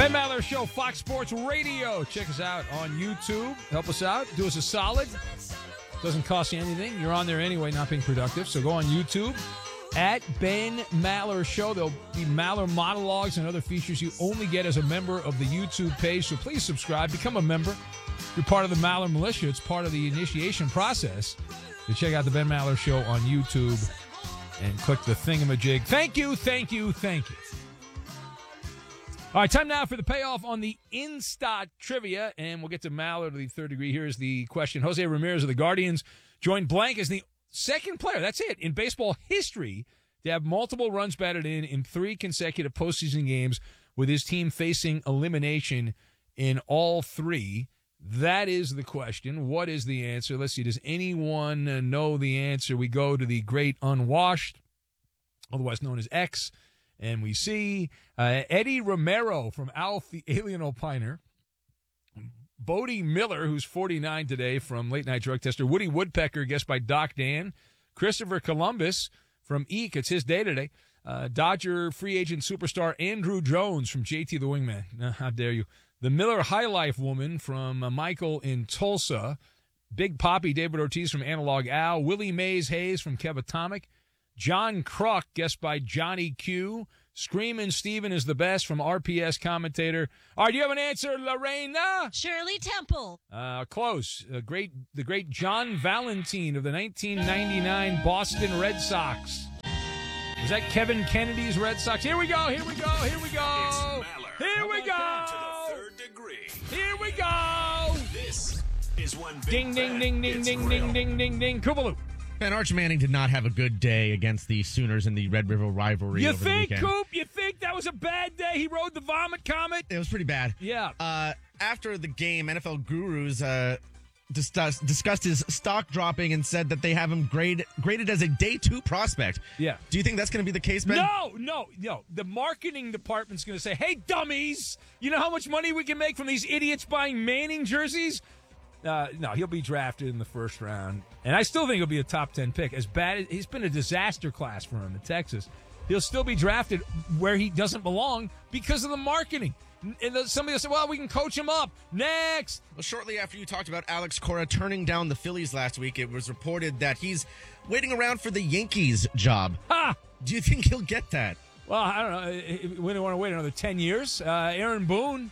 Ben Maller Show, Fox Sports Radio. Check us out on YouTube. Help us out. Do us a solid. Doesn't cost you anything. You're on there anyway, not being productive. So go on YouTube at Ben Maller Show. There'll be Maller monologues and other features you only get as a member of the YouTube page. So please subscribe. Become a member. You're part of the Maller Militia. It's part of the initiation process. So check out the Ben Maller Show on YouTube and click the thingamajig. Thank you, thank you, thank you. All right, time now for the payoff on the Instat Trivia, and we'll get to Maller to the third degree. Here's the question. Jose Ramirez of the Guardians joined blank as the second player, that's it, in baseball history to have multiple runs batted in 3 consecutive postseason games with his team facing elimination in all 3. That is the question. What is the answer? Let's see. Does anyone know the answer? We go to the great unwashed, otherwise known as X. And we see Eddie Romero from Alf the Alien Opiner, Bodie Miller, who's 49 today, from Late Night Drug Tester, Woody Woodpecker, guessed by Doc Dan, Christopher Columbus from Eek, it's his day today, Dodger free agent superstar Andrew Jones from JT the Wingman, how dare you, the Miller High Life woman from Michael in Tulsa, Big Poppy David Ortiz from Analog Al, Willie Mays Hayes from Kev Atomic, John Kruk, guessed by Johnny Q. Screamin' Steven is the best from RPS commentator. All right, do you have an answer, Lorena? Shirley Temple. Close. The great John Valentine of the 1999 Boston Red Sox. Was that Kevin Kennedy's Red Sox? Here we go. It's Maller. Here we go. To the third degree. Here we go. This is when Ding, ding, ding, ding, ding, ding, ding, ding, ding. Koopaloo. Ben, Arch Manning did not have a good day against the Sooners in the Red River rivalry over the weekend. Coop? You think that was a bad day? He rode the vomit comet? It was pretty bad. Yeah. After the game, NFL gurus discussed his stock dropping and said that they have him graded as a day 2 prospect. Yeah. Do you think that's going to be the case, Ben? No. The marketing department's going to say, hey, dummies, you know how much money we can make from these idiots buying Manning jerseys? No, he'll be drafted in the first round. And I still think he'll be a top 10 pick. As bad as he's been a disaster class for him in Texas, he'll still be drafted where he doesn't belong because of the marketing. And somebody will say, well, we can coach him up. Next. Well, shortly after you talked about Alex Cora turning down the Phillies last week, it was reported that he's waiting around for the Yankees job. Ha! Do you think he'll get that? Well, I don't know. We don't want to wait another 10 years. Aaron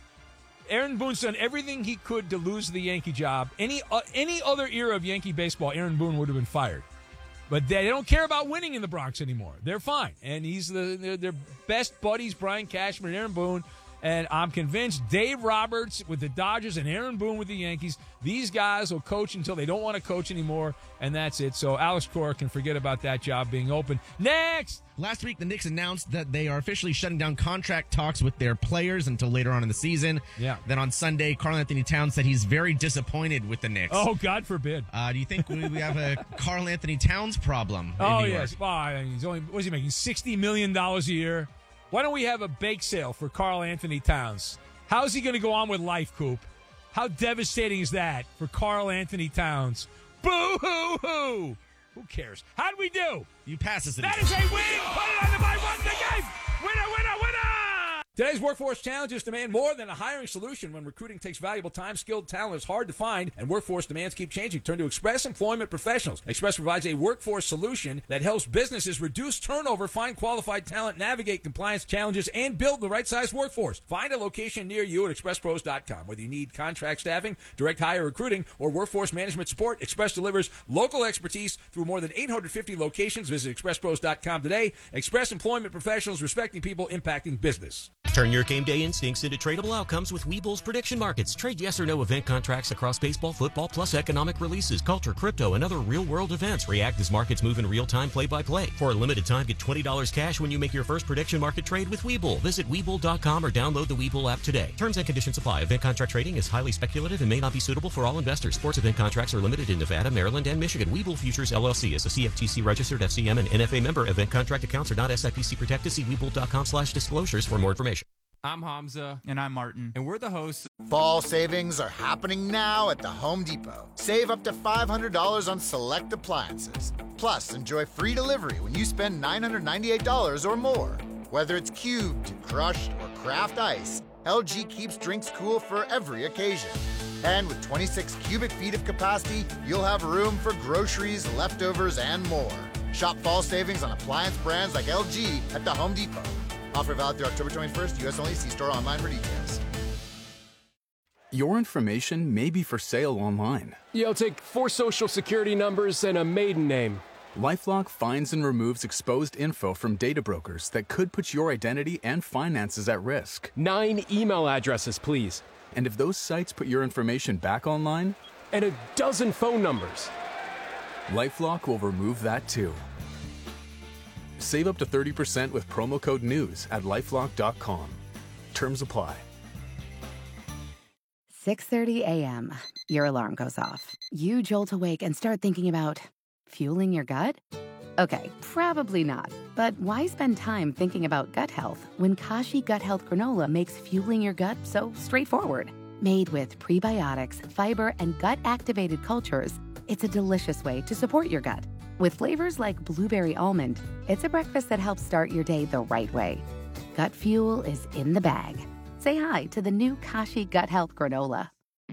Boone's done everything he could to lose the Yankee job. Any other era of Yankee baseball, Aaron Boone would have been fired. But they don't care about winning in the Bronx anymore. They're fine. And he's their best buddies, Brian Cashman and Aaron Boone. And I'm convinced Dave Roberts with the Dodgers and Aaron Boone with the Yankees, these guys will coach until they don't want to coach anymore, and that's it. So Alex Cora can forget about that job being open. Next! Last week, the Knicks announced that they are officially shutting down contract talks with their players until later on in the season. Yeah. Then on Sunday, Karl-Anthony Towns said he's very disappointed with the Knicks. Oh, God forbid. Do you think we have a Karl-Anthony Towns problem in Oh, New yes. York? Well, I mean, what is he making, $60 million a year? Why don't we have a bake sale for Karl-Anthony Towns? How's he going to go on with life, Coop? How devastating is that for Karl-Anthony Towns? Boo-hoo-hoo! Who cares? How do we do? You pass us. That is a win! Put it on the by one the game! Winner, winner, winner! Today's workforce challenges demand more than a hiring solution. When recruiting takes valuable time, skilled talent is hard to find, and workforce demands keep changing. Turn to Express Employment Professionals. Express provides a workforce solution that helps businesses reduce turnover, find qualified talent, navigate compliance challenges, and build the right-sized workforce. Find a location near you at expresspros.com. Whether you need contract staffing, direct hire recruiting, or workforce management support, Express delivers local expertise through more than 850 locations. Visit expresspros.com today. Express Employment Professionals, respecting people, impacting business. Turn your game day instincts into tradable outcomes with Webull's prediction markets. Trade yes or no event contracts across baseball, football, plus economic releases, culture, crypto, and other real-world events. React as markets move in real time, play-by-play. For a limited time, get $20 cash when you make your first prediction market trade with Webull. Visit Webull.com or download the Webull app today. Terms and conditions apply. Event contract trading is highly speculative and may not be suitable for all investors. Sports event contracts are limited in Nevada, Maryland, and Michigan. Webull Futures LLC is a CFTC registered FCM and NFA member. Event contract accounts are not SIPC protected. See Webull.com/disclosures for more information. I'm Hamza. And I'm Martin. And we're the hosts. Fall savings are happening now at the Home Depot. Save up to $500 on select appliances. Plus, enjoy free delivery when you spend $998 or more. Whether it's cubed, crushed, or craft ice, LG keeps drinks cool for every occasion. And with 26 cubic feet of capacity, you'll have room for groceries, leftovers, and more. Shop fall savings on appliance brands like LG at the Home Depot. Offer valid through October 21st, U.S. only. See store online for details. Your information may be for sale online. You'll take 4 social security numbers and a maiden name. LifeLock finds and removes exposed info from data brokers that could put your identity and finances at risk. 9 email addresses, please. And if those sites put your information back online? And a dozen phone numbers. LifeLock will remove that too. Save up to 30% with promo code NEWS at LifeLock.com. Terms apply. 6:30 a.m. Your alarm goes off. You jolt awake and start thinking about fueling your gut? Okay, probably not. But why spend time thinking about gut health when Kashi Gut Health Granola makes fueling your gut so straightforward? Made with prebiotics, fiber, and gut-activated cultures, it's a delicious way to support your gut. With flavors like blueberry almond, it's a breakfast that helps start your day the right way. Gut fuel is in the bag. Say hi to the new Kashi Gut Health Granola.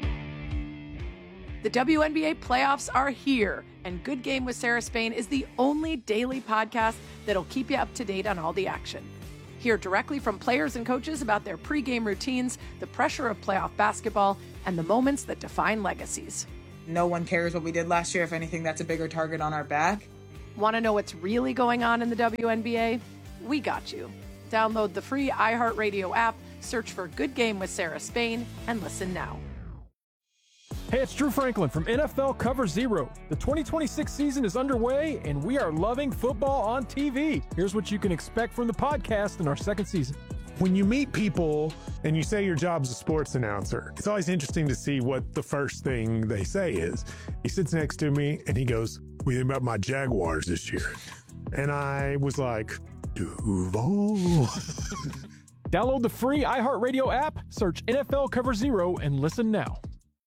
The WNBA playoffs are here, and Good Game with Sarah Spain is the only daily podcast that'll keep you up to date on all the action. Hear directly from players and coaches about their pregame routines, the pressure of playoff basketball, and the moments that define legacies. No one cares what we did last year. If anything, that's a bigger target on our back. Want to know what's really going on in the WNBA? We got you. Download the free iHeartRadio app, search for Good Game with Sarah Spain, and listen now. Hey, it's Drew Franklin from NFL Cover Zero. The 2026 season is underway, and we are loving football on TV. Here's what you can expect from the podcast in our second season. When you meet people and you say your job's a sports announcer, it's always interesting to see what the first thing they say is. He sits next to me and he goes, "What do you think about my Jaguars this year?" And I was like, Duval. Download the free iHeartRadio app, search NFL Cover Zero, and listen now.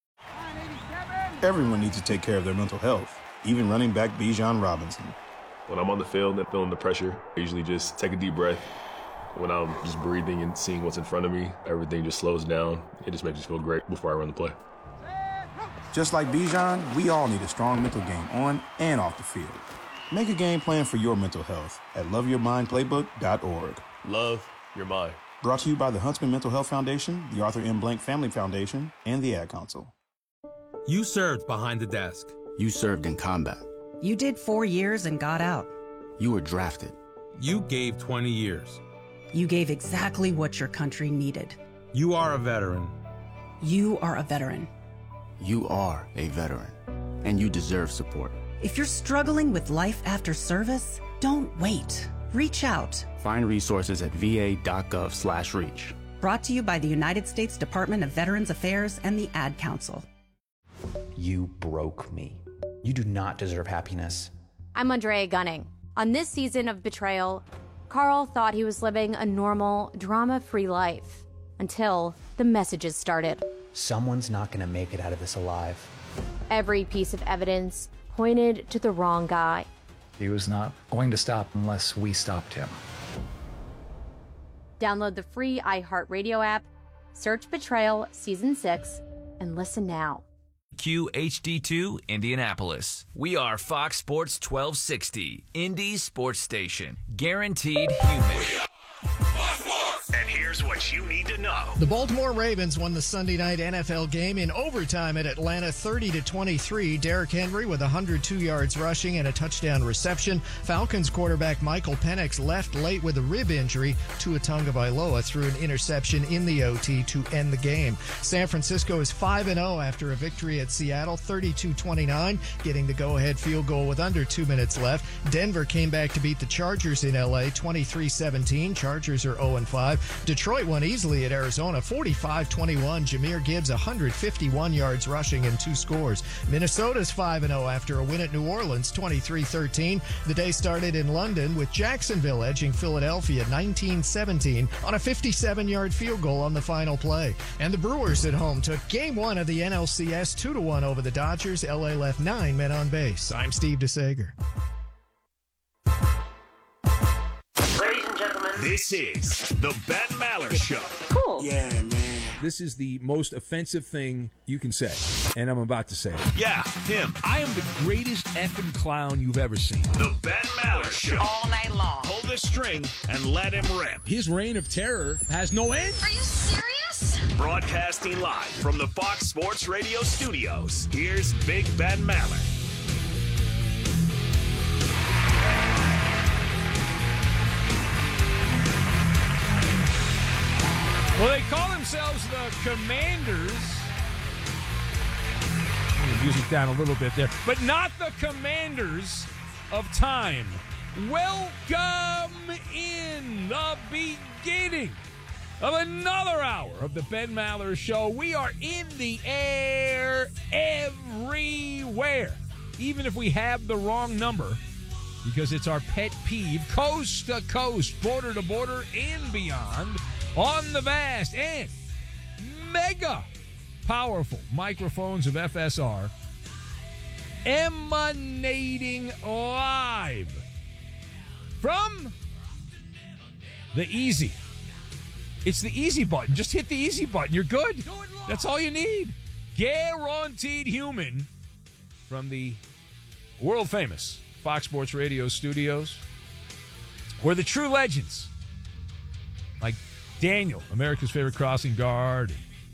Everyone needs to take care of their mental health, even running back Bijan Robinson. When I'm on the field and feeling the pressure, I usually just take a deep breath. When I'm just breathing and seeing what's in front of me, everything just slows down. It just makes me feel great before I run the play. Just like Bijan, we all need a strong mental game on and off the field. Make a game plan for your mental health at loveyourmindplaybook.org. Love your mind. Brought to you by the Huntsman Mental Health Foundation, the Arthur M. Blank Family Foundation, and the Ad Council. You served behind the desk. You served in combat. You did 4 years and got out. You were drafted. You gave 20 years. You gave exactly what your country needed. You are a veteran. You are a veteran. You are a veteran, and you deserve support. If you're struggling with life after service, don't wait. Reach out. Find resources at va.gov/reach. Brought to you by the United States Department of Veterans Affairs and the Ad Council. You broke me. You do not deserve happiness. I'm Andrea Gunning. On this season of Betrayal, Carl thought he was living a normal, drama-free life until the messages started. Someone's not going to make it out of this alive. Every piece of evidence pointed to the wrong guy. He was not going to stop unless we stopped him. Download the free iHeartRadio app, search Betrayal Season 6, and listen now. QHD2 Indianapolis. We are Fox Sports 1260, Indy Sports Station. Guaranteed human. And here's what you need to know. The Baltimore Ravens won the Sunday night NFL game in overtime at Atlanta 30-23. Derrick Henry with 102 yards rushing and a touchdown reception. Falcons quarterback Michael Penix left late with a rib injury. Tua Tagovailoa threw an interception in the OT to end the game. San Francisco is 5-0 after a victory at Seattle 32-29, getting the go-ahead field goal with under 2 minutes left. Denver came back to beat the Chargers in LA 23-17. Chargers are 0-5. Detroit won easily at Arizona 45-21. Jahmyr Gibbs 151 yards rushing and 2 scores. Minnesota's 5-0 after a win at New Orleans 23-13. The day started in London with Jacksonville edging Philadelphia 19-17 on a 57-yard field goal on the final play. And the Brewers at home took Game 1 of the NLCS 2-1 over the Dodgers. LA left 9 men on base. I'm Steve DeSager. This is the Ben Maller Show. Cool. Yeah, man. this is the most offensive thing you can say, and I'm about to say it. Yeah, him. I am the greatest effing clown you've ever seen. The Ben Maller Show. All night long. Pull the string and let him rip. His reign of terror has no end. Are you serious? Broadcasting live from the Fox Sports Radio studios, here's Big Ben Maller. Well, they call themselves the Commanders. The music down a little bit there, but not the Commanders of Time. Welcome in the beginning of another hour of the Ben Maller Show. We are in the air everywhere, even if we have the wrong number, because it's our pet peeve, coast to coast, border to border, and beyond, on the vast and mega powerful microphones of FSR, emanating live from the easy. It's the easy button. Just hit the easy button. You're good. That's all you need. Guaranteed Human from the world famous Fox Sports Radio studios, where the true legends like Daniel, America's favorite crossing guard,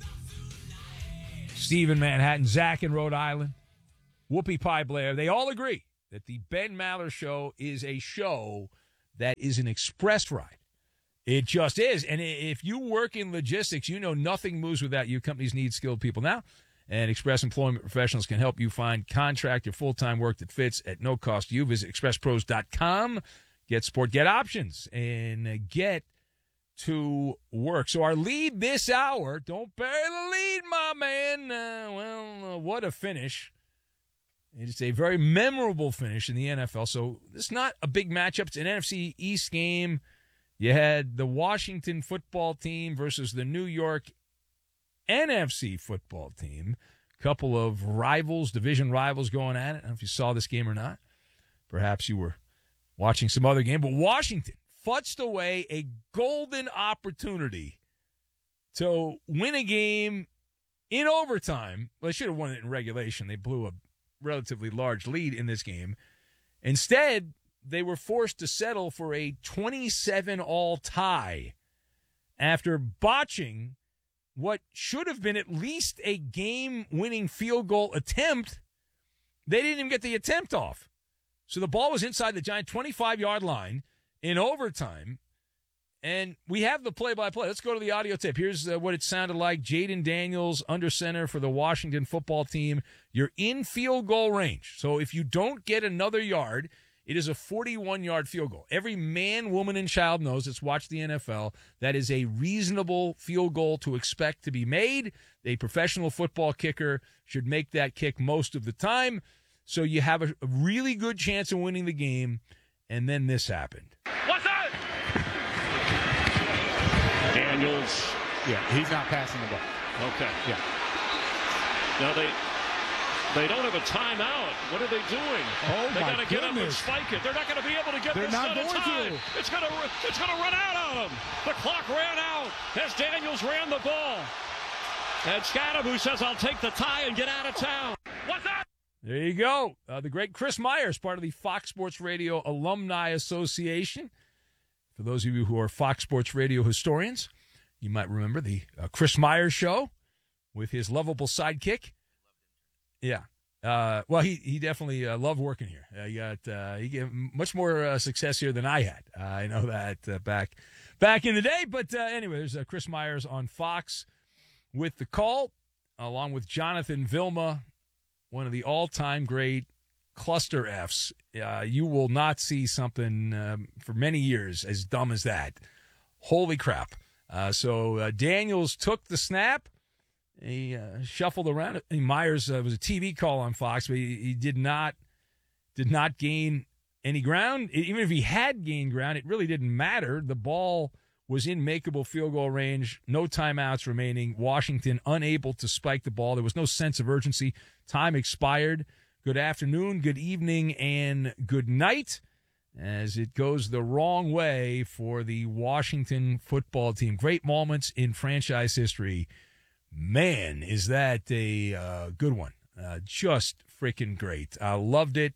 Steve in Manhattan, Zach in Rhode Island, Whoopi Pie Blair, they all agree that the Ben Maller Show is a show that is an express ride. It just is. And if you work in logistics, you know nothing moves without you. Companies need skilled people now, and Express Employment Professionals can help you find contract or full-time work that fits at no cost to you. Visit expresspros.com, get support, get options, and get to work. So our lead this hour, don't bury the lead, my man. What a finish. It's a very memorable finish in the NFL. So this is not a big matchup. It's an NFC East game. You had the Washington football team versus the New York NFC football team. A couple of rivals, division rivals going at it. I don't know if you saw this game or not. Perhaps you were watching some other game. But Washington futzed away a golden opportunity to win a game in overtime. Well, they should have won it in regulation. They blew a relatively large lead in this game. Instead, they were forced to settle for a 27-all tie after botching what should have been at least a game-winning field goal attempt. They didn't even get the attempt off. So the ball was inside the Giant 25-yard line in overtime, and we have the play-by-play. Let's go to the audio tape. Here's what it sounded like. Jaden Daniels, under center for the Washington football team. You're in field goal range. So if you don't get another yard, it is a 41-yard field goal. Every man, woman, and child knows that's watched the NFL that is a reasonable field goal to expect to be made. A professional football kicker should make that kick most of the time. So you have a really good chance of winning the game, and then this happened. What's that? Daniels. Yeah, he's not passing the ball. Okay. Yeah. Now they don't have a timeout. What are they doing? Oh, they my got to get up and goodness. spike it. They're not going to be able to get They're this not done in going time. to. It's going to run out on them. The clock ran out as Daniels ran the ball. And Scadaboo says, "I'll take the tie and get out of town." What's that? There you go. The great Chris Myers, part of the Fox Sports Radio Alumni Association. For those of you who are Fox Sports Radio historians, you might remember the Chris Myers show with his lovable sidekick. Yeah. Well, he definitely loved working here. He got much more success here than I had. I know that back in the day. But anyway, there's Chris Myers on Fox with the call, along with Jonathan Vilma, one of the all-time great cluster Fs. You will not see something for many years as dumb as that. Holy crap. So Daniels took the snap. He shuffled around. Myers was a TV call on Fox, but he did not gain any ground. Even if he had gained ground, it really didn't matter. The ball was in makeable field goal range. No timeouts remaining. Washington unable to spike the ball. There was no sense of urgency. Time expired. Good afternoon, good evening, and good night, as it goes the wrong way for the Washington football team. Great moments in franchise history Man, is that a good one. Just freaking great. Loved it.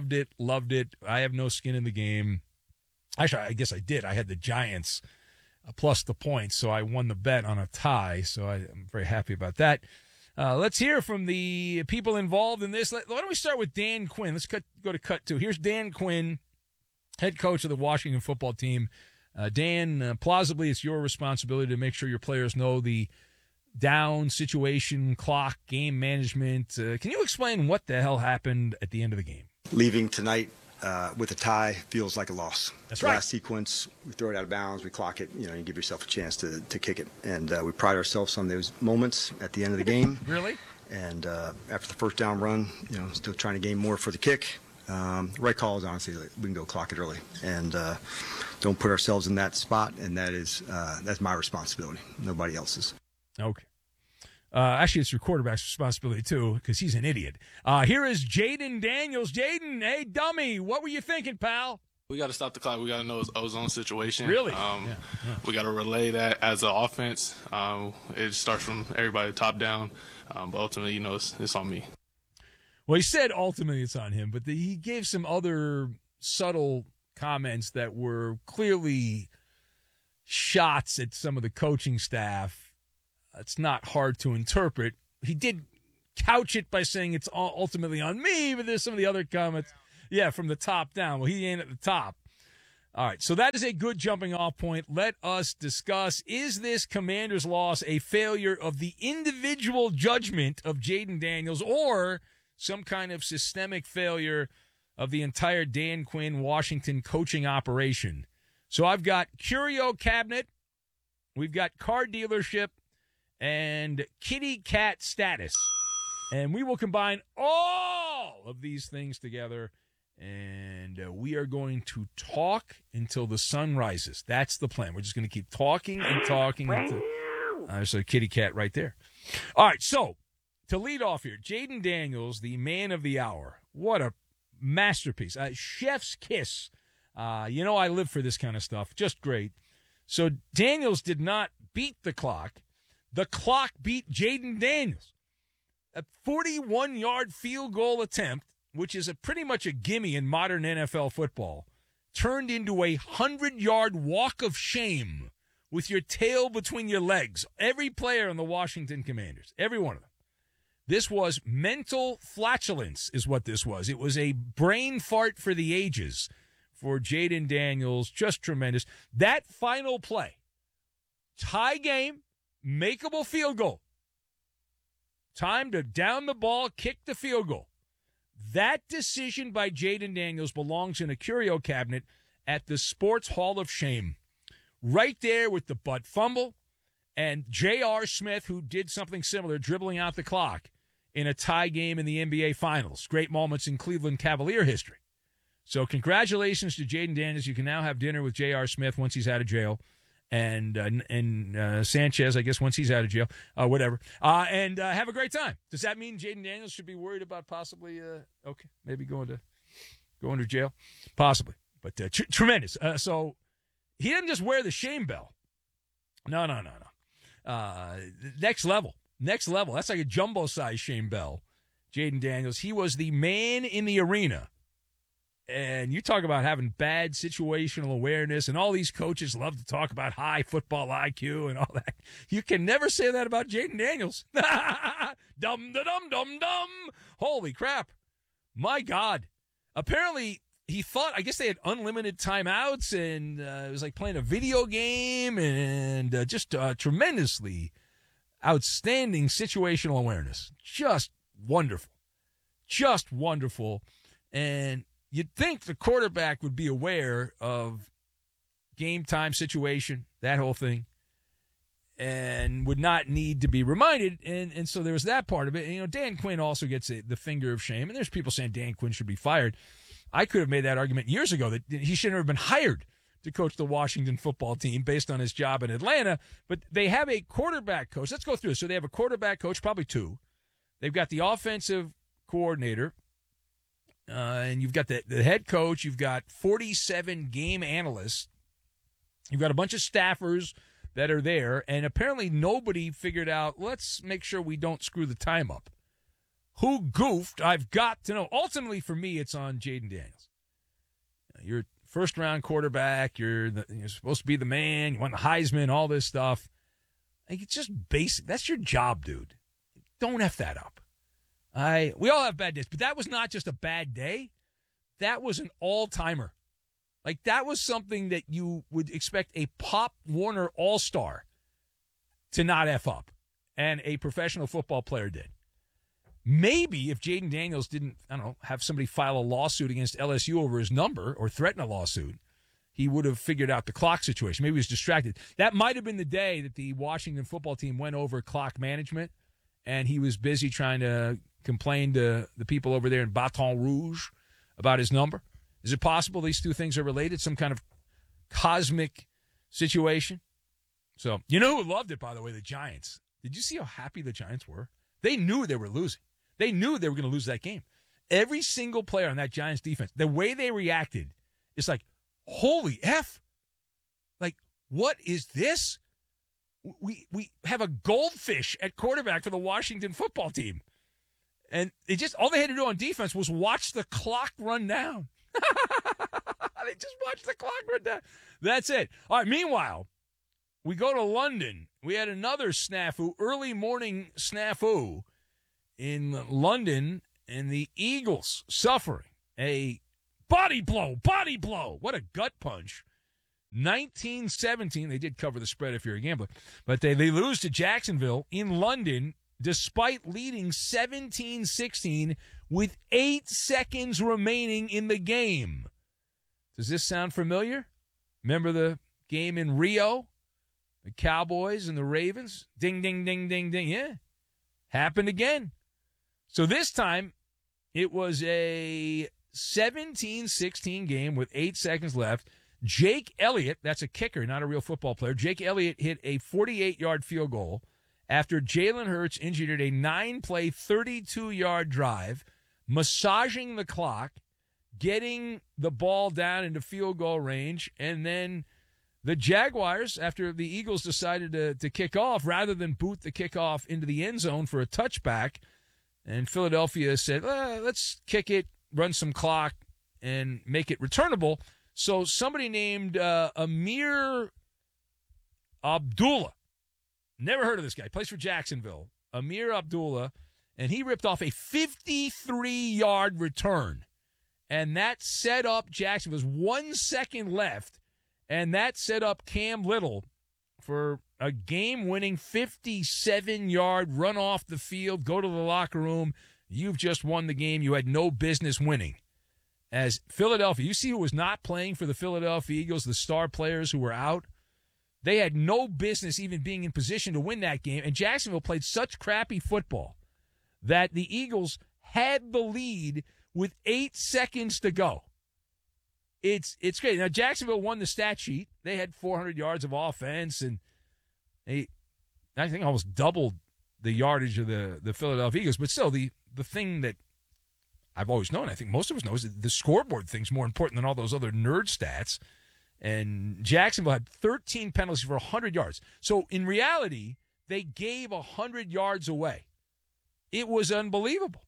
I have no skin in the game. Actually, I guess I did. I had the Giants plus the points, so I won the bet on a tie, so I'm very happy about that. Let's hear from the people involved in this. Why don't we start with Dan Quinn? Let's go to cut 2. Here's Dan Quinn, head coach of the Washington football team. Dan, plausibly, it's your responsibility to make sure your players know the down situation, clock, game management. Can you explain what the hell happened at the end of the game? Leaving tonight with a tie feels like a loss. That's right. Last sequence, we throw it out of bounds, we clock it, you give yourself a chance to kick it. And we pride ourselves on those moments at the end of the game. Really? And after the first down run, still trying to gain more for the kick. Right call is honestly, we can go clock it early. And don't put ourselves in that spot, and that's my responsibility, nobody else's. Okay. Actually, it's your quarterback's responsibility, too, because he's an idiot. Here is Jayden Daniels. Jayden, hey, dummy, what were you thinking, pal? We got to stop the clock. We got to know it's ozone situation. Really? We got to relay that as an offense. It starts from everybody top down, but ultimately, it's on me. Well, he said ultimately it's on him, but he gave some other subtle comments that were clearly shots at some of the coaching staff. It's not hard to interpret. He did couch it by saying it's ultimately on me, but there's some of the other comments. Yeah, from the top down. Well, he ain't at the top. All right, so that is a good jumping off point. Let us discuss, is this Commanders' loss a failure of the individual judgment of Jayden Daniels or some kind of systemic failure of the entire Dan Quinn Washington coaching operation? So I've got Curio Cabinet, we've got car dealership, and kitty cat status. And we will combine all of these things together, and we are going to talk until the sun rises. That's the plan. We're just going to keep talking and talking. There's a kitty cat right there. All right, so to lead off here, Jayden Daniels, the man of the hour. What a masterpiece. Chef's kiss. I live for this kind of stuff. Just great. So Daniels did not beat the clock. The clock beat Jayden Daniels. A 41-yard field goal attempt, which is pretty much a gimme in modern NFL football, turned into a 100-yard walk of shame with your tail between your legs. Every player on the Washington Commanders, every one of them. This was mental flatulence is what this was. It was a brain fart for the ages for Jayden Daniels. Just tremendous. That final play, tie game, makeable field goal. Time to down the ball, kick the field goal. That decision by Jayden Daniels belongs in a curio cabinet at the Sports Hall of Shame. Right there with the butt fumble and J.R. Smith, who did something similar, dribbling out the clock in a tie game in the NBA Finals. Great moments in Cleveland Cavalier history. So congratulations to Jayden Daniels. You can now have dinner with J.R. Smith once he's out of jail. And Sanchez, I guess, once he's out of jail, whatever. And have a great time. Does that mean Jayden Daniels should be worried about possibly, maybe going to jail? Possibly. But tremendous. So he didn't just wear the shame bell. No. Next level. That's like a jumbo-size shame bell. Jayden Daniels. He was the man in the arena. And you talk about having bad situational awareness, and all these coaches love to talk about high football IQ and all that. You can never say that about Jayden Daniels. Dum-da-dum-dum-dum. Holy crap. My God. Apparently, he thought, I guess they had unlimited timeouts, and it was like playing a video game, and just tremendously outstanding situational awareness. Just wonderful. And you'd think the quarterback would be aware of game time situation, that whole thing, and would not need to be reminded. And so there was that part of it. And, Dan Quinn also gets the finger of shame. And there's people saying Dan Quinn should be fired. I could have made that argument years ago that he should never have been hired to coach the Washington football team based on his job in Atlanta. But they have a quarterback coach. Let's go through this. So they have a quarterback coach, probably two. They've got the offensive coordinator. And you've got the head coach. You've got 47 game analysts. You've got a bunch of staffers that are there, and apparently nobody figured out, let's make sure we don't screw the time up. Who goofed? I've got to know. Ultimately, for me, it's on Jayden Daniels. You're first-round quarterback. You're supposed to be the man. You won the Heisman, all this stuff. Like, it's just basic. That's your job, dude. Don't F that up. We all have bad days, but that was not just a bad day. That was an all-timer. Like, that was something that you would expect a Pop Warner all-star to not F up, and a professional football player did. Maybe if Jayden Daniels didn't, have somebody file a lawsuit against LSU over his number or threaten a lawsuit, he would have figured out the clock situation. Maybe he was distracted. That might have been the day that the Washington football team went over clock management, and he was busy trying to complain to the people over there in Baton Rouge about his number. Is it possible these two things are related, some kind of cosmic situation? So, you know who loved it, by the way? The Giants. Did you see how happy the Giants were? They knew they were losing. They knew they were going to lose that game. Every single player on that Giants defense, the way they reacted, is like, holy F. Like, what is this? We have a goldfish at quarterback for the Washington football team. And all they had to do on defense was watch the clock run down. They just watched the clock run down. That's it. All right, meanwhile, we go to London. We had another snafu, early morning snafu in London, and the Eagles suffering a body blow. What a gut punch. 19-17. They did cover the spread if you're a gambler. But they lose to Jacksonville in London despite leading 17-16 with 8 seconds remaining in the game. Does this sound familiar? Remember the game in Rio? The Cowboys and the Ravens? Ding, ding, ding, ding, ding. Yeah. Happened again. So this time, it was a 17-16 game with 8 seconds left. Jake Elliott, that's a kicker, not a real football player. Jake Elliott hit a 48-yard field goal after Jalen Hurts engineered a 9-play, 32-yard drive, massaging the clock, getting the ball down into field goal range, and then the Jaguars, after the Eagles decided to kick off, rather than boot the kickoff into the end zone for a touchback, and Philadelphia said, let's kick it, run some clock, and make it returnable. So somebody named Amir Abdullah, never heard of this guy, plays for Jacksonville, Amir Abdullah, and he ripped off a 53-yard return. And that set up Jacksonville. There was 1 second left, and that set up Cam Little for a game-winning 57-yard run off the field, go to the locker room. You've just won the game you had no business winning. As Philadelphia, you see who was not playing for the Philadelphia Eagles, the star players who were out? They had no business even being in position to win that game, and Jacksonville played such crappy football that the Eagles had the lead with 8 seconds to go. It's great. Now, Jacksonville won the stat sheet. They had 400 yards of offense, and they, I think, almost doubled the yardage of the Philadelphia Eagles. But still, the thing that I've always known, I think most of us know, is that the scoreboard thing's more important than all those other nerd stats. And Jacksonville had 13 penalties for 100 yards. So, in reality, they gave 100 yards away. It was unbelievable.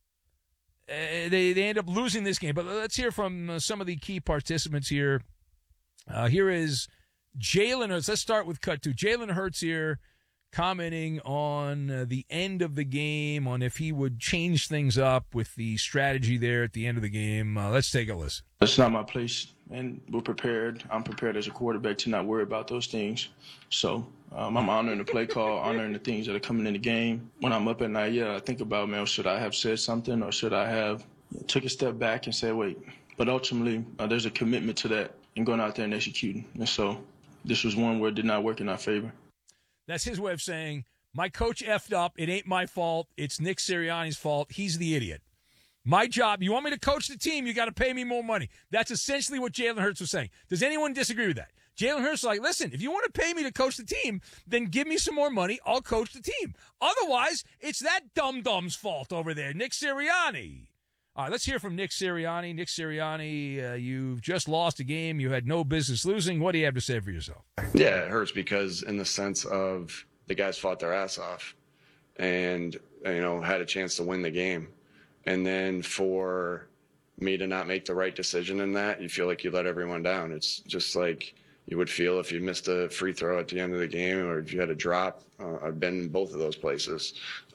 They end up losing this game. But let's hear from some of the key participants here. Here is Jalen Hurts. Let's start with cut two. Jalen Hurts here commenting on the end of the game, on if he would change things up with the strategy there at the end of the game. Let's take a listen. That's not my place, and we're prepared. I'm prepared as a quarterback to not worry about those things. So I'm honoring the play call, honoring the things that are coming in the game. When I'm up at night, I think about, man, should I have said something, or should I have took a step back and said, wait. But ultimately, there's a commitment to that and going out there and executing. And so this was one where it did not work in our favor. That's his way of saying, my coach effed up. It ain't my fault. It's Nick Sirianni's fault. He's the idiot. My job, you want me to coach the team, you got to pay me more money. That's essentially what Jalen Hurts was saying. Does anyone disagree with that? Jalen Hurts is like, listen, if you want to pay me to coach the team, then give me some more money. I'll coach the team. Otherwise, it's that dum-dum's fault over there, Nick Sirianni. All right, let's hear from Nick Sirianni. Nick Sirianni, you've just lost a game you had no business losing. What do you have to say for yourself? Yeah, it hurts because in the sense of the guys fought their ass off and, had a chance to win the game. And then for me to not make the right decision in that, you feel like you let everyone down. It's just like you would feel if you missed a free throw at the end of the game or if you had a drop. I've been in both of those places.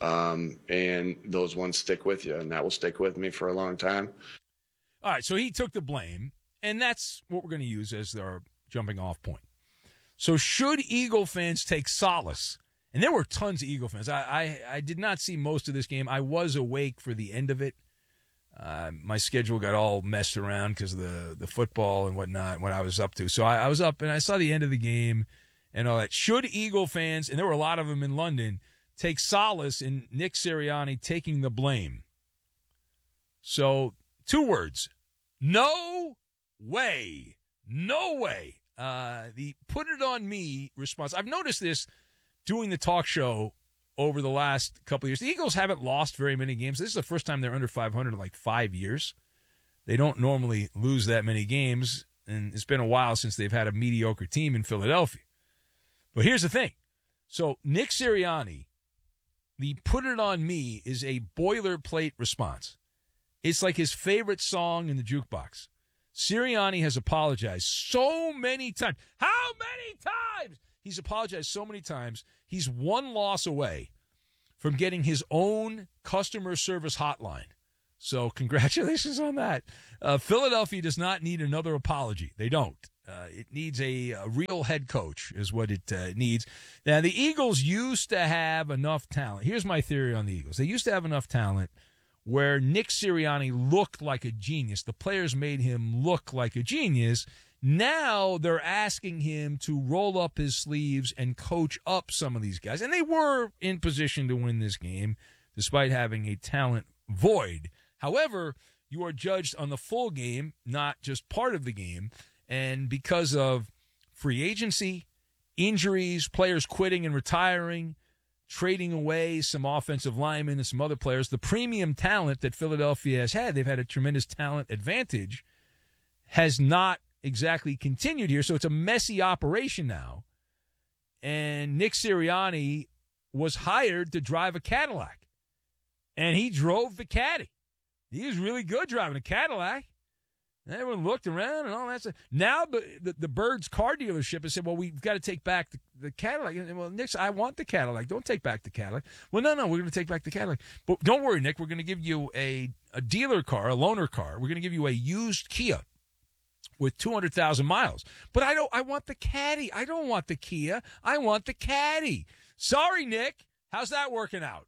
And those ones stick with you, and that will stick with me for a long time. All right, so he took the blame, and that's what we're going to use as our jumping off point. So should Eagle fans take solace? And there were tons of Eagle fans. I did not see most of this game. I was awake for the end of it. My schedule got all messed around because of the football and whatnot, what I was up to. So I was up, and I saw the end of the game and all that. Should Eagle fans, and there were a lot of them in London, take solace in Nick Sirianni taking the blame? So 2 words. No way. No way. The put it on me response. I've noticed this doing the talk show over the last couple of years. The Eagles haven't lost very many games. This is the first time they're under 500 in like 5 years. They don't normally lose that many games, and it's been a while since they've had a mediocre team in Philadelphia. But here's the thing. So Nick Sirianni, the put it on me is a boilerplate response. It's like his favorite song in the jukebox. Sirianni has apologized so many times. How many times? He's apologized so many times. He's one loss away from getting his own customer service hotline. So congratulations on that. Philadelphia does not need another apology. They don't. It needs a real head coach is what it needs. Now, the Eagles used to have enough talent. Here's my theory on the Eagles. They used to have enough talent where Nick Sirianni looked like a genius. The players made him look like a genius. Now they're asking him to roll up his sleeves and coach up some of these guys. And they were in position to win this game despite having a talent void. However, you are judged on the full game, not just part of the game. And because of free agency, injuries, players quitting and retiring, trading away some offensive linemen and some other players, the premium talent that Philadelphia has had, they've had a tremendous talent advantage, has not exactly continued here. So it's a messy operation now. And Nick Sirianni was hired to drive a Cadillac. And he drove the Caddy. He was really good driving a Cadillac. Everyone looked around and all that stuff. Now the Birds car dealership has said, well, we've got to take back the Cadillac. And, well, Nick, I want the Cadillac. Don't take back the Cadillac. Well, no, we're going to take back the Cadillac. But don't worry, Nick. We're going to give you a dealer car, a loaner car. We're going to give you a used Kia with 200,000 miles. But I want the Caddy. I don't want the Kia. I want the Caddy. Sorry, Nick. How's that working out?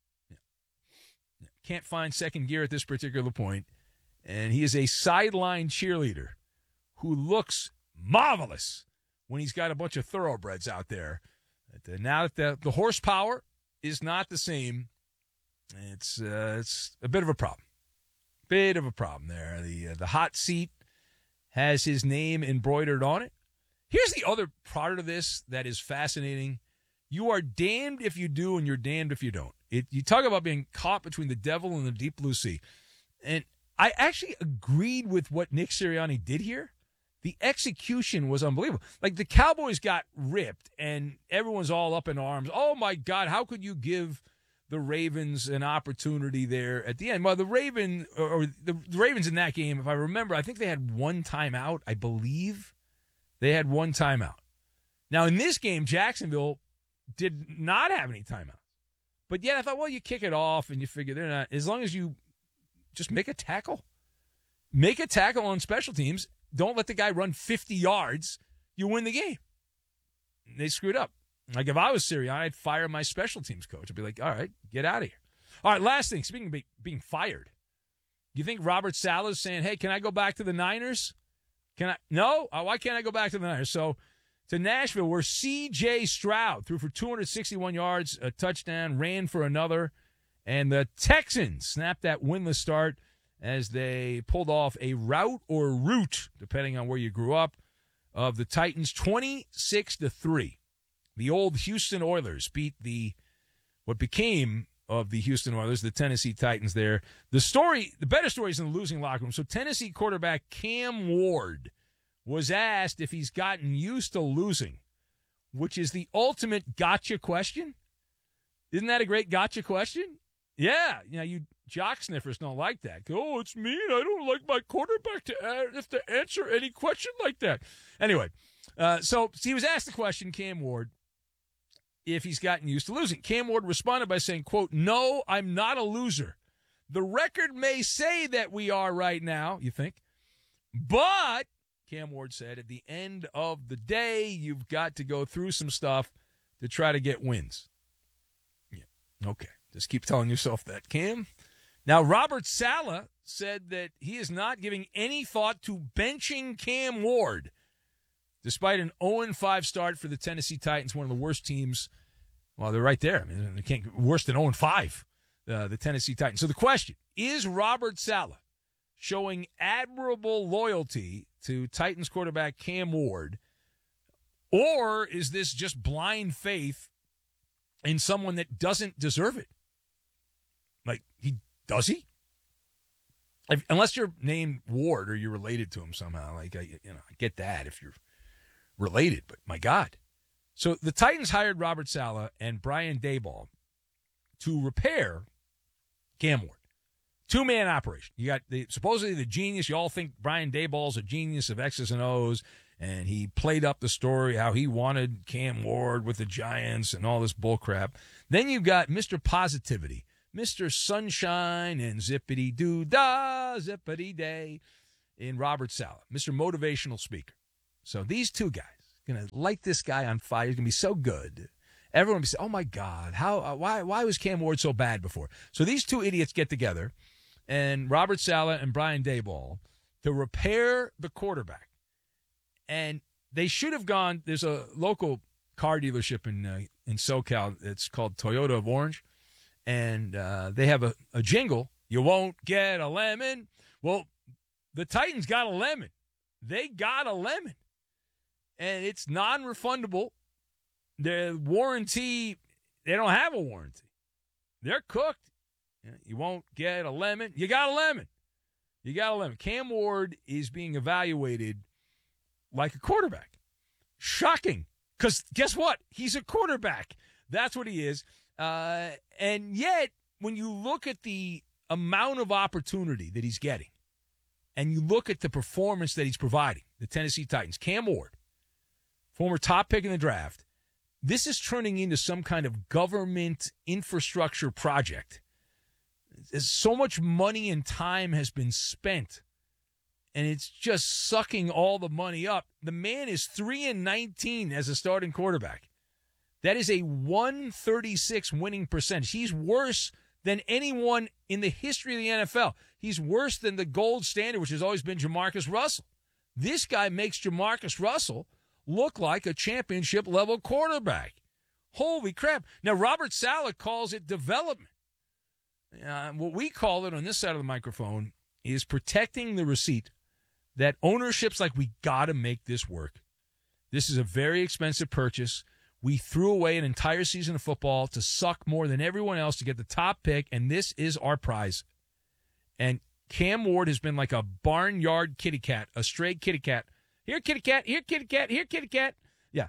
Can't find second gear at this particular point. And he is a sideline cheerleader who looks marvelous when he's got a bunch of thoroughbreds out there. Now that the horsepower is not the same, it's a bit of a problem. Bit of a problem there. The hot seat has his name embroidered on it. Here's the other part of this that is fascinating. You are damned if you do and you're damned if you don't. You talk about being caught between the devil and the deep blue sea. And I actually agreed with what Nick Sirianni did here. The execution was unbelievable. Like, the Cowboys got ripped, and everyone's all up in arms. Oh, my God, how could you give the Ravens an opportunity there at the end? Well, the Ravens in that game, if I remember, I think they had one timeout, I believe. They had one timeout. Now, in this game, Jacksonville did not have any timeouts. But yet I thought, well, you kick it off, and you figure they're not, as long as you just make a tackle. Make a tackle on special teams. Don't let the guy run 50 yards. You win the game. They screwed up. Like, if I was Sirianni, I'd fire my special teams coach. I'd be like, all right, get out of here. All right, last thing. Speaking of being fired, you think Robert Saleh's saying, hey, can I go back to the Niners? Can I? No? Why can't I go back to the Niners? So to Nashville, where C.J. Stroud threw for 261 yards, a touchdown, ran for another. And the Texans snapped that winless start as they pulled off a rout, depending on where you grew up, of the Titans 26-3. The old Houston Oilers beat what became of the Houston Oilers, the Tennessee Titans there. The better story is in the losing locker room. So Tennessee quarterback Cam Ward was asked if he's gotten used to losing, which is the ultimate gotcha question. Isn't that a great gotcha question? Yeah. You jock sniffers don't like that. Oh, it's mean. I don't like my quarterback to have to answer any question like that. Anyway, so he was asked the question, Cam Ward, if he's gotten used to losing. Cam Ward responded by saying, quote, "No, I'm not a loser. The record may say that we are right now," you think, but Cam Ward said, at the end of the day, you've got to go through some stuff to try to get wins. Yeah, okay. Just keep telling yourself that, Cam. Now, Robert Saleh said that he is not giving any thought to benching Cam Ward, despite an 0-5 start for the Tennessee Titans, one of the worst teams. Well, they're right there. I mean, they can't get worse than 0-5, the Tennessee Titans. So the question, is Robert Saleh showing admirable loyalty to Titans quarterback Cam Ward, or is this just blind faith in someone that doesn't deserve it? Like, does he? Unless you're named Ward or you're related to him somehow. Like, I get that if you're related, but my God. So the Titans hired Robert Saleh and Brian Daboll to repair Cam Ward. Two-man operation. You got supposedly the genius. You all think Brian Daboll's a genius of X's and O's, and he played up the story how he wanted Cam Ward with the Giants and all this bullcrap. Then you've got Mr. Positivity, Mr. Sunshine and zippity-doo-dah, zippity-day in Robert Saleh, Mr. Motivational Speaker. So these two guys are going to light this guy on fire. He's going to be so good. Everyone will be saying, oh, my God, why was Cam Ward so bad before? So these two idiots get together, and Robert Saleh and Brian Daboll, to repair the quarterback. And they should have gone, there's a local car dealership in SoCal. It's called Toyota of Orange. And they have a jingle, "You won't get a lemon." Well, the Titans got a lemon. They got a lemon. And it's non-refundable. The warranty, they don't have a warranty. They're cooked. You won't get a lemon. You got a lemon. You got a lemon. Cam Ward is being evaluated like a quarterback. Shocking. Because guess what? He's a quarterback. That's what he is. And yet, when you look at the amount of opportunity that he's getting, and you look at the performance that he's providing, the Tennessee Titans, Cam Ward, former top pick in the draft, this is turning into some kind of government infrastructure project. So much money and time has been spent, and it's just sucking all the money up. The man is 3-19 as a starting quarterback. That is a 136 winning percentage. He's worse than anyone in the history of the NFL. He's worse than the gold standard, which has always been Jamarcus Russell. This guy makes Jamarcus Russell look like a championship-level quarterback. Holy crap. Now, Robert Saleh calls it development. What we call it on this side of the microphone is protecting the receipt that ownership's like, we got to make this work. This is a very expensive purchase. We threw away an entire season of football to suck more than everyone else to get the top pick, and this is our prize. And Cam Ward has been like a barnyard kitty cat, a stray kitty cat. Here, kitty cat, here, kitty cat, here, kitty cat. Yeah,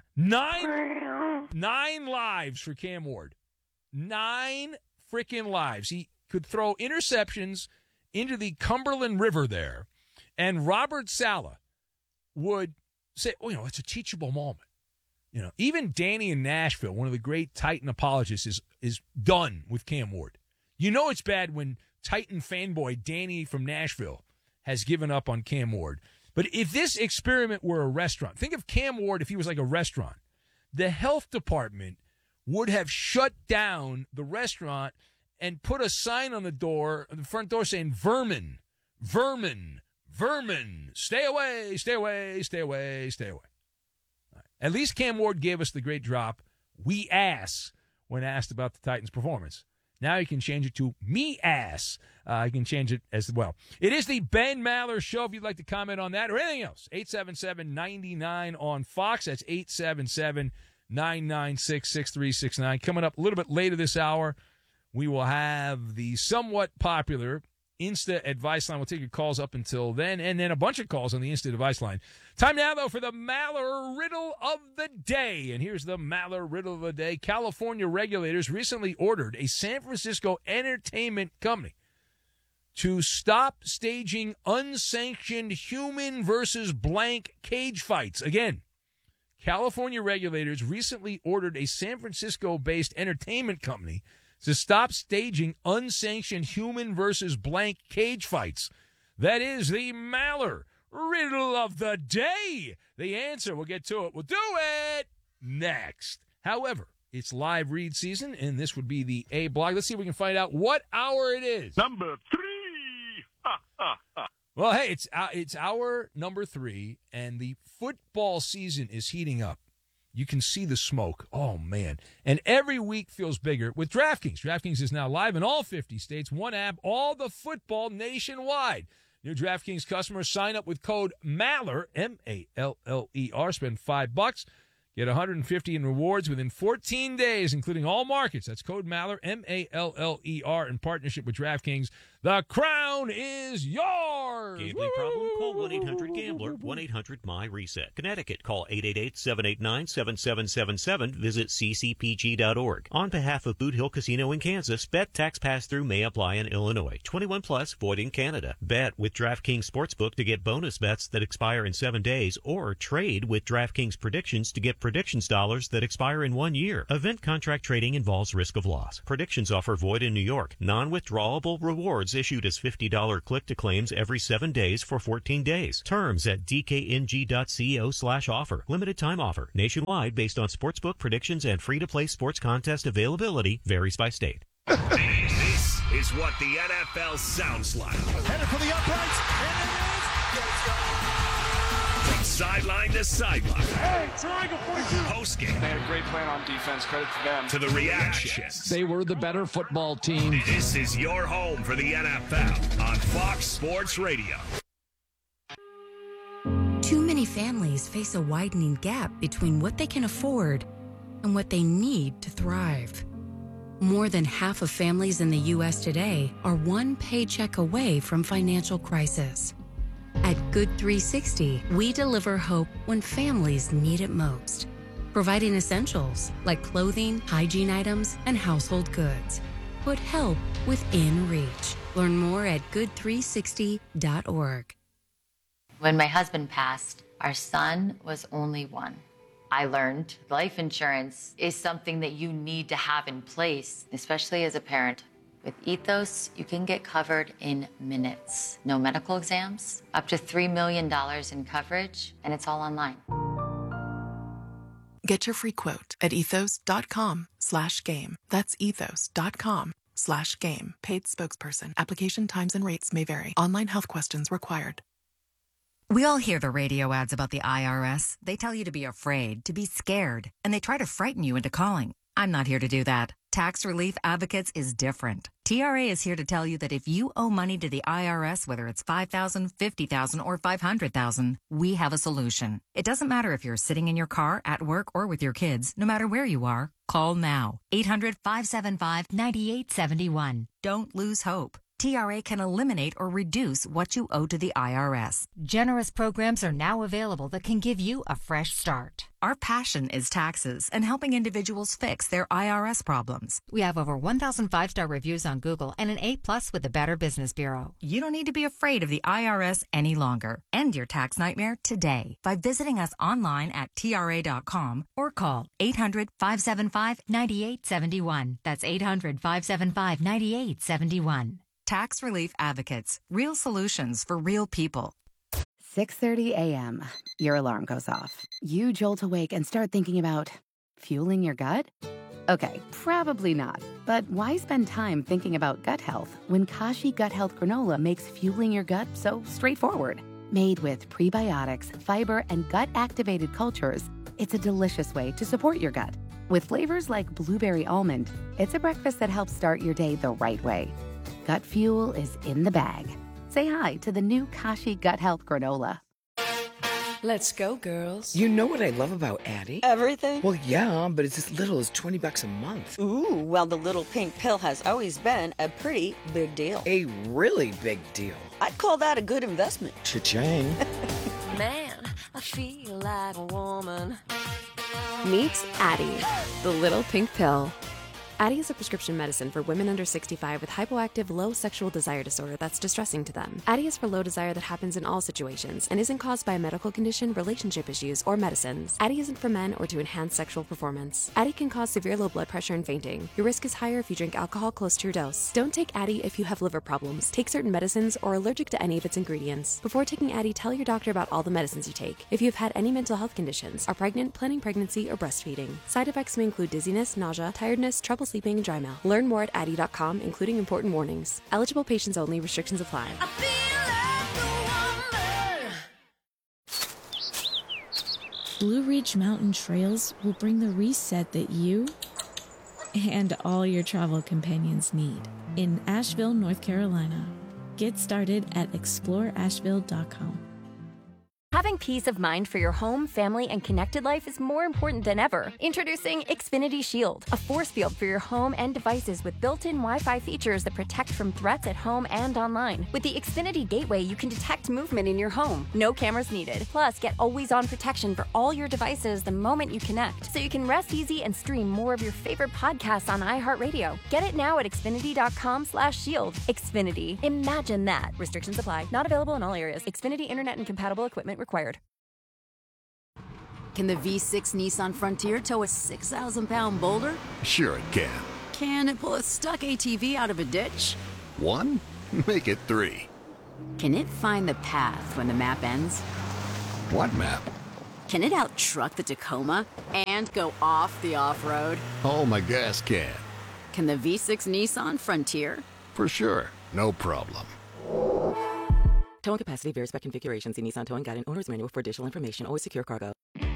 nine lives for Cam Ward. 9 freaking lives. He could throw interceptions into the Cumberland River there, and Robert Saleh would say, it's a teachable moment. Even Danny in Nashville, one of the great Titan apologists, is done with Cam Ward. It's bad when Titan fanboy Danny from Nashville has given up on Cam Ward. But if this experiment were a restaurant, think of Cam Ward if he was like a restaurant. The health department would have shut down the restaurant and put a sign on the front door saying, "Vermin, vermin, vermin, stay away, stay away, stay away, stay away." At least Cam Ward gave us the great drop, "we ass," when asked about the Titans' performance. Now you can change it to "me ass." You can change it as well. It is the Ben Maller Show. If you'd like to comment on that or anything else, 877-99 on Fox. That's 877-996-6369. Coming up a little bit later this hour, We will have the somewhat popular Insta Advice Line. We'll take your calls up until then, and then a bunch of calls on the Insta Advice Line. Time now, though, for the Maller Riddle of the Day. And here's the Maller Riddle of the Day. California regulators recently ordered a San Francisco entertainment company to stop staging unsanctioned human versus blank cage fights. Again, California regulators recently ordered a San Francisco-based entertainment company to stop staging unsanctioned human versus blank cage fights. That is the Maller Riddle of the Day. The answer, we'll get to it. We'll do it next. However, it's live read season, and this would be the A block. Let's see if we can find out what hour it is. Number 3. Well, hey, it's hour number 3, and the football season is heating up. You can see the smoke. Oh, man. And every week feels bigger with DraftKings. DraftKings is now live in all 50 states. One app, all the football nationwide. New DraftKings customers sign up with code MALLER, M-A-L-L-E-R. Spend $5. Get $150 in rewards within 14 days, including all markets. That's code MALLER, M-A-L-L-E-R, in partnership with DraftKings. The crown is yours! Gambling problem? Call 1-800-GAMBLER, 1-800-MY-RESET. Connecticut, call 888-789-7777. Visit ccpg.org. On behalf of Boot Hill Casino in Kansas, bet tax pass-through may apply in Illinois. 21 plus, void in Canada. Bet with DraftKings Sportsbook to get bonus bets that expire in 7 days, or trade with DraftKings Predictions to get predictions dollars that expire in 1 year. Event contract trading involves risk of loss. Predictions offer void in New York. Non-withdrawable rewards issued as $50 click-to-claims every 7 days for 14 days. Terms at dkng.co/offer. Limited time offer. Nationwide based on sportsbook predictions and free-to-play sports contest availability. Varies by state. This is what the NFL sounds like. Headed for the uprights, and it is. Let's go. From sideline to sideline. Hey, triangle 42. Postgame. They had a great plan on defense. Credit to them. To the reactions. They were the better football team. This is your home for the NFL on Fox Sports Radio. Too many families face a widening gap between what they can afford and what they need to thrive. More than half of families in the U.S. today are one paycheck away from financial crisis. At Good 360, we deliver hope when families need it most, providing essentials like clothing, hygiene items, and household goods. Put help within reach. Learn more at good360.org. When my husband passed, our son was only 1. I learned life insurance is something that you need to have in place, especially as a parent. With Ethos, you can get covered in minutes. No medical exams, up to $3 million in coverage, and it's all online. Get your free quote at ethos.com/game. That's ethos.com/game. Paid spokesperson. Application times and rates may vary. Online health questions required. We all hear the radio ads about the IRS. They tell you to be afraid, to be scared, and they try to frighten you into calling. I'm not here to do that. Tax Relief Advocates is different. TRA is here to tell you that if you owe money to the IRS, whether it's $5,000, $50,000, or $500,000, we have a solution. It doesn't matter if you're sitting in your car, at work, or with your kids. No matter where you are, call now. 800-575-9871. Don't lose hope. TRA can eliminate or reduce what you owe to the IRS. Generous programs are now available that can give you a fresh start. Our passion is taxes and helping individuals fix their IRS problems. We have over 1,000 5-star reviews on Google and an A+ with the Better Business Bureau. You don't need to be afraid of the IRS any longer. End your tax nightmare today by visiting us online at TRA.com or call 800-575-9871. That's 800-575-9871. Tax Relief Advocates. Real solutions for real people. 6:30 a.m. Your alarm goes off. You jolt awake and start thinking about fueling your gut? Okay, probably not. But why spend time thinking about gut health when Kashi Gut Health Granola makes fueling your gut so straightforward? Made with prebiotics, fiber, and gut-activated cultures, it's a delicious way to support your gut. With flavors like blueberry almond, it's a breakfast that helps start your day the right way. Gut fuel is in the bag. Say hi to the new Kashi Gut Health Granola. Let's go, girls. You know what I love about Addie? Everything? Well, yeah, but it's as little as $20 a month. Ooh, well, the little pink pill has always been a pretty big deal. A really big deal. I'd call that a good investment. Cha-ching. Man, I feel like a woman. Meet Addie, the little pink pill. Addie is a prescription medicine for women under 65 with hypoactive low sexual desire disorder that's distressing to them. Addie is for low desire that happens in all situations and isn't caused by a medical condition, relationship issues, or medicines. Addie isn't for men or to enhance sexual performance. Addie can cause severe low blood pressure and fainting. Your risk is higher if you drink alcohol close to your dose. Don't take Addie if you have liver problems, take certain medicines, or are allergic to any of its ingredients. Before taking Addie, tell your doctor about all the medicines you take. If you've had any mental health conditions, are pregnant, planning pregnancy, or breastfeeding. Side effects may include dizziness, nausea, tiredness, trouble sleeping, and dry mouth. Learn more at Addie.com, including important warnings. Eligible patients only. Restrictions apply. Blue Ridge Mountain Trails will bring the reset that you and all your travel companions need in Asheville, North Carolina. Get started at exploreasheville.com. Having peace of mind for your home, family, and connected life is more important than ever. Introducing Xfinity Shield, a force field for your home and devices with built-in Wi-Fi features that protect from threats at home and online. With the Xfinity Gateway, you can detect movement in your home. No cameras needed. Plus, get always-on protection for all your devices the moment you connect, so you can rest easy and stream more of your favorite podcasts on iHeartRadio. Get it now at Xfinity.com/shield. Xfinity. Imagine that. Restrictions apply. Not available in all areas. Xfinity Internet and compatible equipment required. Can the V6 Nissan Frontier tow a 6,000-pound boulder? Sure it can. Can it pull a stuck ATV out of a ditch? 1? Make it 3. Can it find the path when the map ends? What map? Can it out-truck the Tacoma and go off the off-road? Oh, my gas can. Can the V6 Nissan Frontier? For sure. No problem. Towing capacity varies by configuration. See Nissan Towing Guide and Owner's Manual for additional information. Always secure cargo.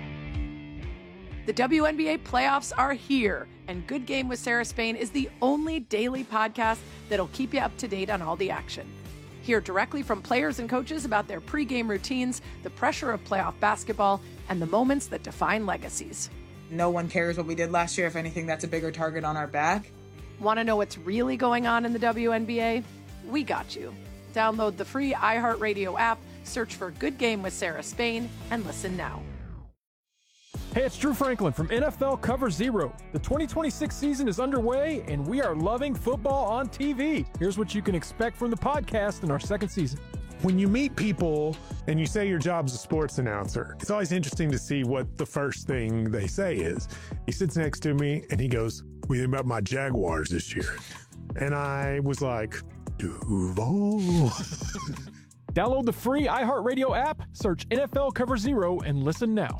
The WNBA playoffs are here, and Good Game with Sarah Spain is the only daily podcast that'll keep you up to date on all the action. Hear directly from players and coaches about their pregame routines, the pressure of playoff basketball, and the moments that define legacies. No one cares what we did last year. If anything, that's a bigger target on our back. Want to know what's really going on in the WNBA? We got you. Download the free iHeartRadio app, search for Good Game with Sarah Spain, and listen now. Hey, it's Drew Franklin from NFL Cover Zero. The 2026 season is underway, and we are loving football on TV. Here's what you can expect from the podcast in our second season. When you meet people and you say your job's a sports announcer, it's always interesting to see what the first thing they say is. He sits next to me, and he goes, "What do you think about my Jaguars this year?" And I was like, Duval. Download the free iHeartRadio app, search NFL Cover Zero, and listen now.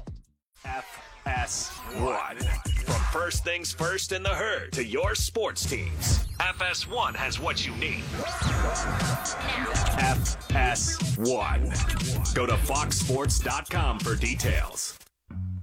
FS1. From first things first in the herd to your sports teams, FS1 has what you need. FS1. Go to foxsports.com for details.